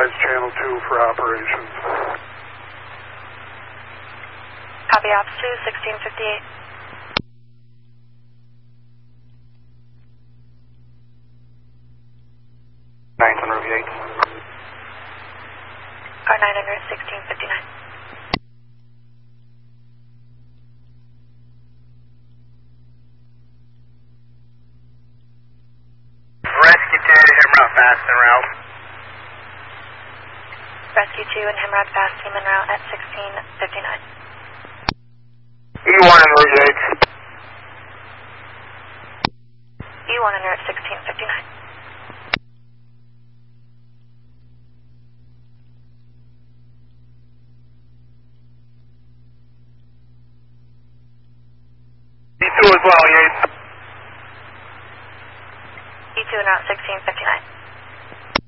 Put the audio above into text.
utilize Channel 2 for operations. Copy, Ops 2, 1658. Car 900, 1659. Rescue 2 to Himroute fast en route. Rescue 2 and Himrod fast team en route at 1659. E1 en route 8. E1 en route 1659. E2 as well, Yates. E2 en route 1659.